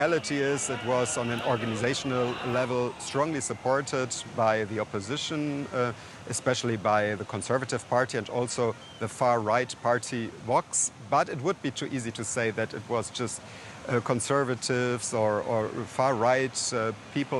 reality is it was on an organizational level strongly supported by the opposition, especially by the Conservative Party and also the far-right party Vox. But it would be too easy to say that it was just conservatives or far-right people